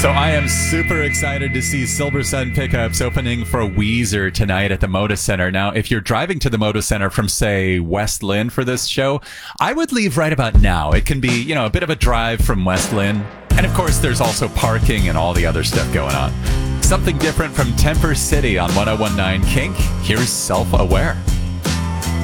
So I am super excited to see Silver Sun pickups opening for Weezer tonight at the Moda Center. Now, if you're driving to the Moda Center from, say, West Lynn for this show, I would leave right about now. It can be, a bit of a drive from West Lynn. And of course, there's also parking and all the other stuff going on. Something different from Temper City on 1019 Kink. Here's Self-Aware.